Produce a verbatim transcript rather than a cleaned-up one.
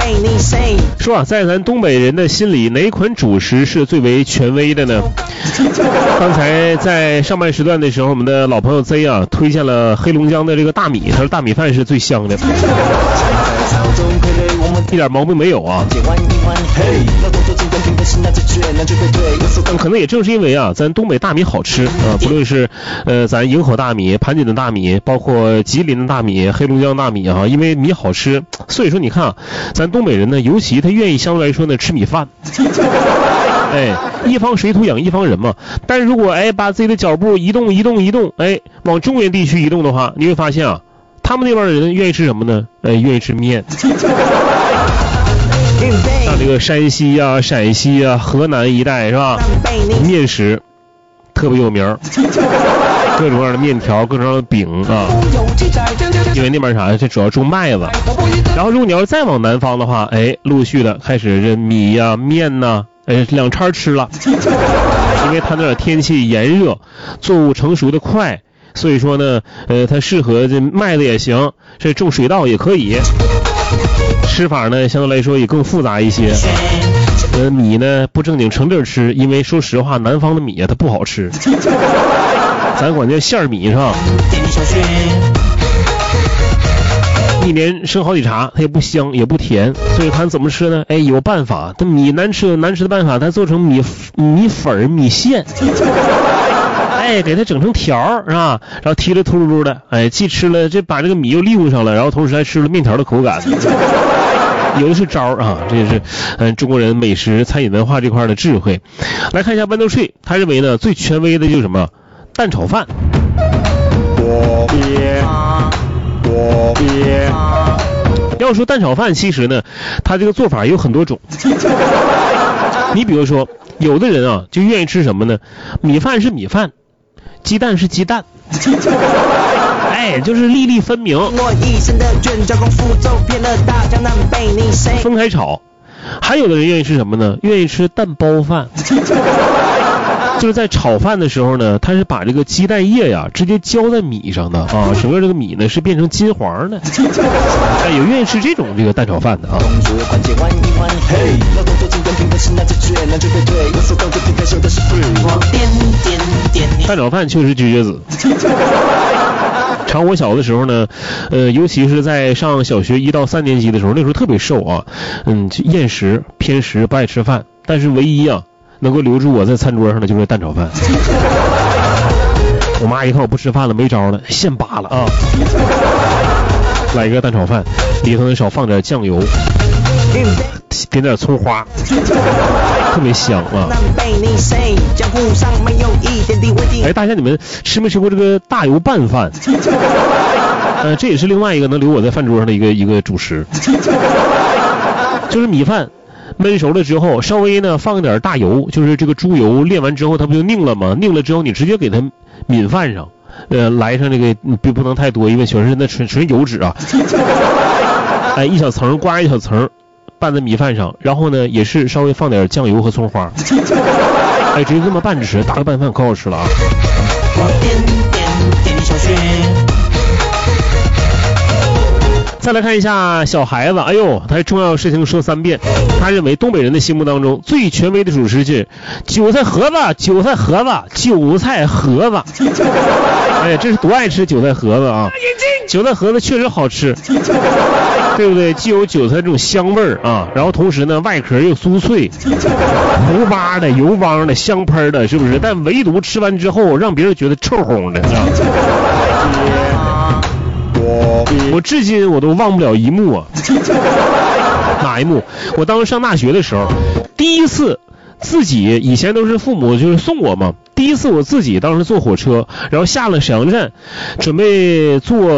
说啊，在咱东北人的心里，哪款主食是最为权威的呢？刚才在上半时段的时候，我们的老朋友 Z 啊推荐了黑龙江的这个大米，他说大米饭是最香的，一点毛病没有啊。但可能也正是因为啊，咱东北大米好吃啊，不论是呃咱营口大米、盘锦的大米，包括吉林的大米、黑龙江大米啊，因为米好吃，所以说你看啊，咱东北人呢，尤其他愿意相对来说呢吃米饭。哎，一方水土养一方人嘛。但是如果哎把自己的脚步移动移动移动，哎往中原地区移动的话，你会发现啊，他们那边的人愿意吃什么呢？哎，愿意吃面。像这个山西啊、陕西啊、河南一带是吧？面食特别有名，各种各样的面条、各种各样的饼啊。因为那边啥，这主要种麦子。然后如果你要是再往南方的话，哎，陆续的开始这米呀、啊、面呐、啊，哎，两餐吃了。因为它那儿天气炎热，作物成熟的快，所以说呢，呃，它适合这麦子也行，这种水稻也可以。吃法呢相对来说也更复杂一些，呃米呢不正经成粒吃，因为说实话南方的米啊它不好吃，咱管叫馅米是吧？一年生好几茬，它也不香也不甜，所以看怎么吃呢？哎，有办法，它米难吃有难吃的办法，它做成米米粉米线。哎，给它整成条是吧？然后提了秃噜噜的，哎，既吃了这把这个米又利用上了，然后同时还吃了面条的口感。有的是招啊，这也是嗯中国人美食餐饮文化这块的智慧。来看一下豌豆税，他认为呢最权威的就是什么？蛋炒饭。我别我别。要说蛋炒饭，其实呢，它这个做法有很多种。你比如说，有的人啊就愿意吃什么呢？米饭是米饭。鸡蛋是鸡蛋，哎，就是粒粒分明，分开炒。还有的人愿意吃什么呢？愿意吃蛋包饭，就是在炒饭的时候呢，他是把这个鸡蛋液呀直接浇在米上的啊，整个这个米呢是变成金黄的。哎，有愿意吃这种这个蛋炒饭的啊。蛋炒饭确实绝绝子。常我小的时候呢，呃，尤其是在上小学一到三年级的时候，那时候特别瘦啊，嗯，厌食偏食，不爱吃饭。但是唯一啊能够留住我在餐桌上的就是蛋炒饭。我妈一看我不吃饭了，没招了，现扒了啊！来一个蛋炒饭，里头少放点酱油，点点葱花，特别香啊！哎，大家你们吃没吃过这个大油拌饭？呃，这也是另外一个能留我在饭桌上的一个一个主食，就是米饭焖熟了之后，稍微呢放点大油，就是这个猪油炼完之后它不就拧了吗？拧了之后你直接给它抿饭上，呃，来上这个不不能太多，因为全是那纯纯油脂啊。哎，一小层刮一小层，拌在米饭上，然后呢也是稍微放点酱油和葱花。哎，直接这么拌着吃，打个拌饭可好吃了啊！再来看一下小孩子，哎呦，他重要事情说三遍。他认为东北人的心目当中最权威的主食是韭菜盒子，韭菜盒子，韭菜盒子。哎呀，这是多爱吃韭菜盒子啊！韭菜盒子确实好吃，对不对？既有韭菜这种香味儿啊，然后同时呢，外壳又酥脆，糊巴的、油汪的、香喷的，是不是？但唯独吃完之后，让别人觉得臭烘的。我至今我都忘不了一幕啊！哪一幕？我当时上大学的时候，第一次自己，以前都是父母就是送我嘛，第一次我自己当时坐火车，然后下了沈阳站，准备坐